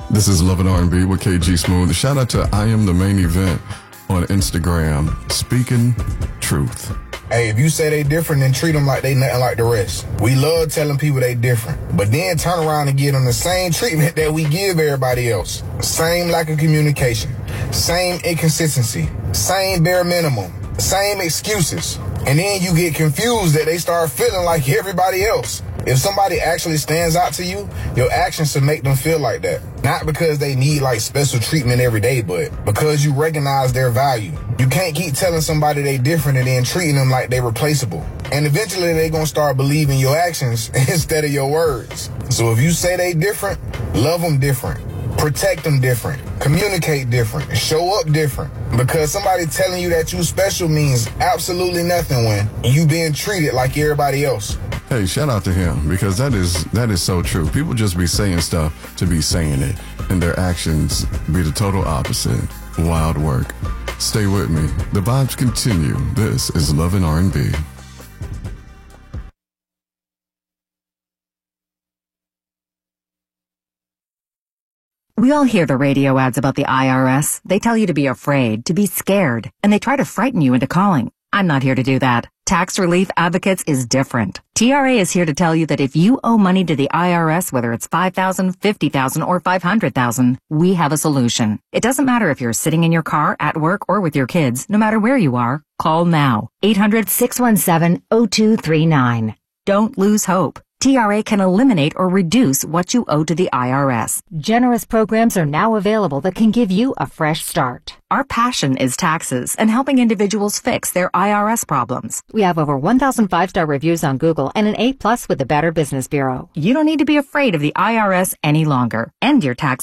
This is Love and R&B with KG Smooth. Shout out to I Am the Main Event on Instagram. Speaking truth. Hey, if you say they different, then treat them like they nothing like the rest. We love telling people they different, but then turn around and give them the same treatment that we give everybody else. Same lack of communication, same inconsistency, same bare minimum, same excuses. And then you get confused that they start feeling like everybody else. If somebody actually stands out to you, your actions should make them feel like that. Not because they need like special treatment every day, but because you recognize their value. You can't keep telling somebody they different and then treating them like they replaceable. And eventually they gonna start believing your actions instead of your words. So if you say they different, love them different. Protect them different. Communicate different. Show up different. Because somebody telling you that you special means absolutely nothing when you being treated like everybody else. Hey, shout out to him, because that is so true. People just be saying stuff to be saying it, and their actions be the total opposite. Wild work. Stay with me. The vibes continue. This is Love and R&B. We all hear the radio ads about the IRS. They tell you to be afraid, to be scared, and they try to frighten you into calling. I'm not here to do that. Tax Relief Advocates is different. TRA is here to tell you that if you owe money to the IRS, whether it's $5,000, $50,000, or $500,000, we have a solution. It doesn't matter if you're sitting in your car, at work, or with your kids. No matter where you are, call now. 800-617-0239. Don't lose hope. TRA can eliminate or reduce what you owe to the IRS. Generous programs are now available that can give you a fresh start. Our passion is taxes and helping individuals fix their IRS problems. We have over 1,000 5-star reviews on Google and an A+ with the Better Business Bureau. You don't need to be afraid of the IRS any longer. End your tax